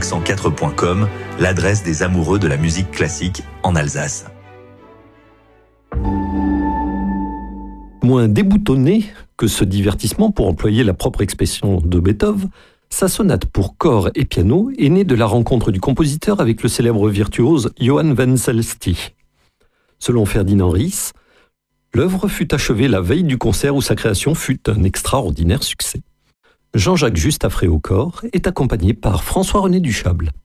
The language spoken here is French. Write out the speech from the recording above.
accent4.com, l'adresse des amoureux de la musique classique en Alsace. Moins déboutonné que ce divertissement, pour employer la propre expression de Beethoven, sa sonate pour corps et piano est née de la rencontre du compositeur avec le célèbre virtuose Johann Wenzelsti. Selon Ferdinand Ries, l'œuvre fut achevée la veille du concert où sa création fut un extraordinaire succès. Jean-Jacques Juste Affray au corps est accompagné par François-René Duchâble.